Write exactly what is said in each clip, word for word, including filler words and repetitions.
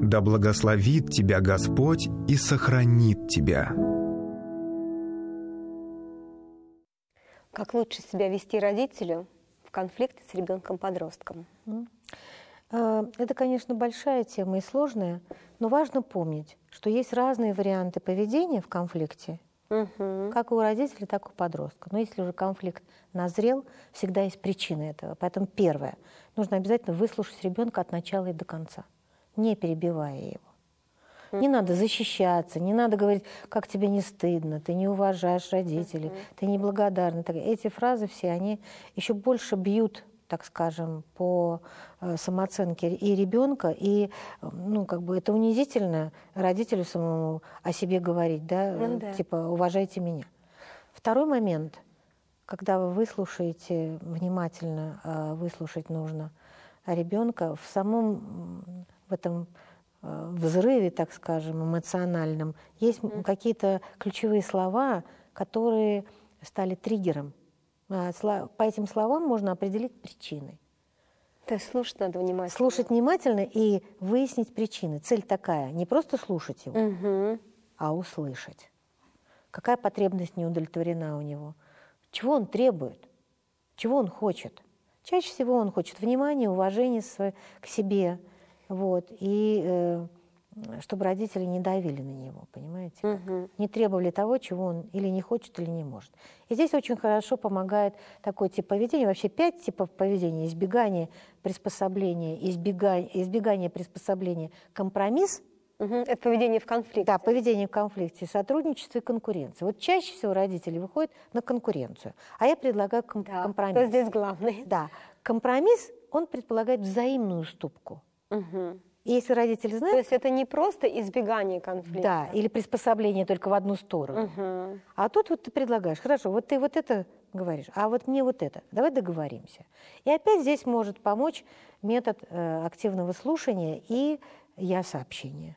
Да благословит тебя Господь и сохранит тебя. Как лучше себя вести родителю в конфликте с ребенком-подростком? Это, конечно, большая тема и сложная, но важно помнить, что есть разные варианты поведения в конфликте, угу. как у родителей, так и у подростка. Но если уже конфликт назрел, всегда есть причина этого. Поэтому первое, нужно обязательно выслушать ребенка от начала и до конца, не перебивая его. Не надо защищаться, не надо говорить, как тебе не стыдно, ты не уважаешь родителей, uh-huh. ты неблагодарна. Эти фразы все, они еще больше бьют, так скажем, по самооценке и ребенка, и ну, как бы это унизительно родителю самому о себе говорить, да? Ну, да. Типа «уважайте меня». Второй момент, когда вы выслушаете, внимательно выслушать нужно ребенка, в самом в этом взрыве, так скажем, эмоциональном, есть mm. какие-то ключевые слова, которые стали триггером. По этим словам можно определить причины. То есть слушать надо внимательно. Слушать внимательно и выяснить причины. Цель такая, не просто слушать его, mm-hmm. а услышать. Какая потребность не удовлетворена у него? Чего он требует? Чего он хочет? Чаще всего он хочет внимания, уважения к себе. Вот, и э, чтобы родители не давили на него, понимаете? Угу. Не требовали того, чего он или не хочет, или не может. И здесь очень хорошо помогает такой тип поведения. Вообще пять типов поведения. Избегание, приспособление, избегание, избегание приспособления, компромисс. Угу. Это поведение в конфликте. Да, поведение в конфликте, сотрудничество и конкуренция. Вот чаще всего родители выходят на конкуренцию. А я предлагаю ком- да, компромисс. Кто здесь главный? Да, компромисс, он предполагает взаимную уступку. Угу. И если родители знают... То есть это не просто избегание конфликта. Да, или приспособление только в одну сторону. Угу. А тут вот ты предлагаешь, хорошо, вот ты вот это говоришь, а вот мне вот это, давай договоримся. И опять здесь может помочь метод э, активного слушания и я-сообщения.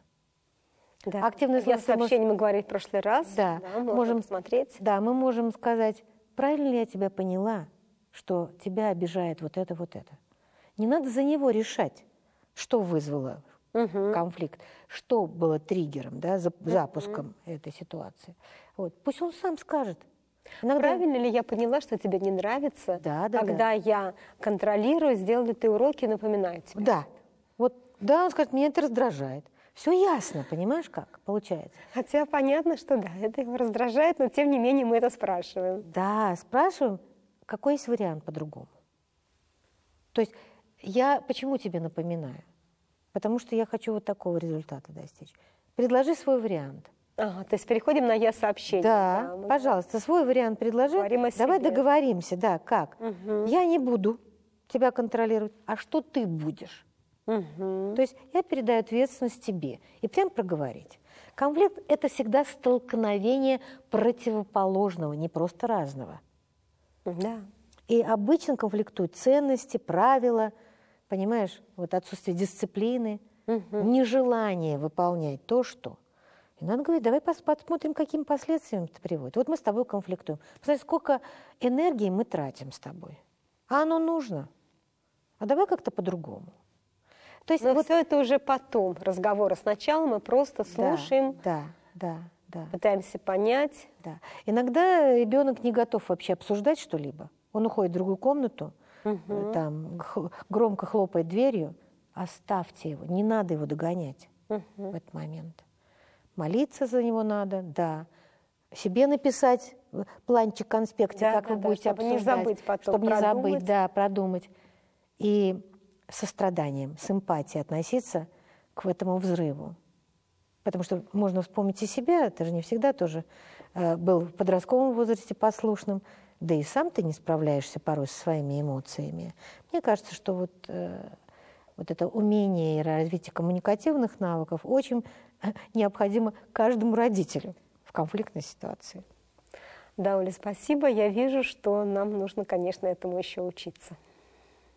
Да. Активное я-сообщение может... мы говорили в прошлый раз. Да, да можем, можем посмотреть. Да, мы можем сказать, правильно ли я тебя поняла, что тебя обижает вот это, вот это. Не надо за него решать. Что вызвало угу. конфликт, что было триггером, да, запуском угу. этой ситуации. Вот. Пусть он сам скажет. Иногда... Правильно ли я поняла, что тебе не нравится, да, да, когда да. я контролирую, сделал ли ты уроки, напоминаю тебе? Да. Вот, да, он скажет, меня это раздражает. Все ясно, понимаешь, как получается? Хотя понятно, что да, это его раздражает, но тем не менее мы это спрашиваем. Да, спрашиваем, какой есть вариант по-другому. То есть я почему тебе напоминаю? Потому что я хочу вот такого результата достичь. Предложи свой вариант. Ага, то есть переходим на я-сообщение. Да, да пожалуйста, свой вариант предложи. Давай договоримся, да, как? Угу. Я не буду тебя контролировать, а что ты будешь? Угу. То есть я передаю ответственность тебе. И прям проговорить. Конфликт – это всегда столкновение противоположного, не просто разного. Да. И обычно конфликтуют ценности, правила, понимаешь, вот отсутствие дисциплины, угу. нежелание выполнять то, что. И надо говорить, давай посмотрим, каким последствиям это приводит. Вот мы с тобой конфликтуем. Посмотри, сколько энергии мы тратим с тобой. А оно нужно. А давай как-то по-другому. То есть Но вот все это уже потом разговора. Сначала мы просто слушаем, да, да, да, пытаемся понять. Да. Иногда ребенок не готов вообще обсуждать что-либо. Он уходит в другую комнату, угу. там громко хлопает дверью. Оставьте его, не надо его догонять угу. в этот момент. Молиться за него надо, да. Себе написать планчик, конспектик, да, как да, вы да, будете чтобы обсуждать. Не забыть потом, чтобы продумать. не забыть, да, продумать. И состраданием, с эмпатией относиться к этому взрыву. Потому что можно вспомнить и себя, ты же не всегда тоже э, был в подростковом возрасте послушным, да и сам ты не справляешься порой со своими эмоциями. Мне кажется, что вот, э, вот это умение и развитие коммуникативных навыков очень необходимо каждому родителю в конфликтной ситуации. Да, Оля, спасибо. Я вижу, что нам нужно, конечно, этому еще учиться.